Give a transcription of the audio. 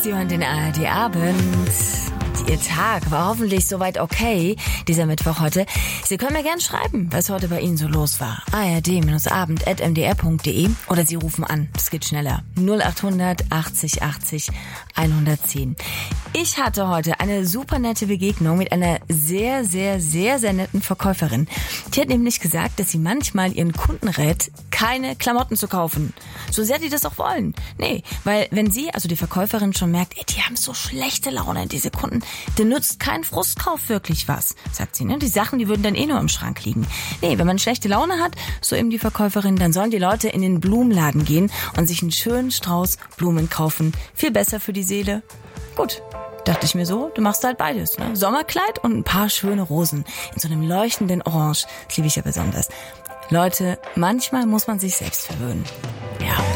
Sie hören den ARD-Abend. Ihr Tag war hoffentlich soweit okay, dieser Mittwoch heute. Sie können mir gern schreiben, was heute bei Ihnen so los war. ard-abend@mdr.de oder Sie rufen an, das geht schneller. 0800 80 80 110. Ich hatte heute eine super nette Begegnung mit einer sehr, sehr, sehr, sehr netten Verkäuferin. Die hat nämlich gesagt, dass sie manchmal ihren Kunden rät, keine Klamotten zu kaufen. So sehr die das auch wollen. Nee, weil wenn sie, also die Verkäuferin, schon merkt, die haben so schlechte Laune, diese Kunden, dann nützt kein Frustkauf wirklich was, sagt sie. Ne? Die Sachen, die würden dann nur im Schrank liegen. Nee, wenn man schlechte Laune hat, so eben die Verkäuferin, dann sollen die Leute in den Blumenladen gehen und sich einen schönen Strauß Blumen kaufen. Viel besser für die Seele. Gut, dachte ich mir so, du machst halt beides. Ne? Sommerkleid und ein paar schöne Rosen in so einem leuchtenden Orange. Das liebe ich ja besonders. Leute, manchmal muss man sich selbst verwöhnen. Ja.